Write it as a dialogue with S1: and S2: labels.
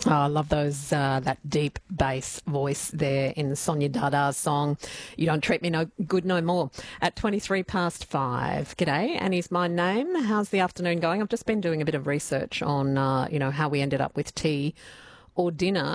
S1: Oh, I love those that deep bass voice there in Sonia Dada's song, You Don't Treat Me No Good No More, at 5:23. G'day, Annie's my name. How's the afternoon going? I've just been doing a bit of research on, how we ended up with tea or dinner.